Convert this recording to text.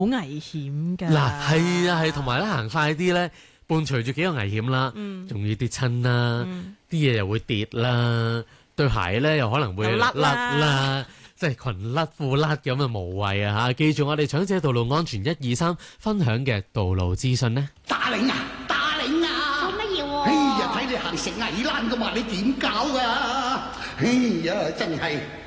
好危險㗎。 嗱，係啊，係，同埋咧行快啲咧，伴隨住幾個危險啦，容易跌親啦，啲嘢又會跌啦，對鞋咧又可能會甩啦，即係裙甩褲甩咁啊，無謂啊嚇！記住我哋長者道路安全123分享嘅道路資訊呢。 打領啊！打領啊！ 做乜嘢喎？ 哎呀，睇你行成矮欄㗎嘛，你點搞㗎？哎呀，真係〜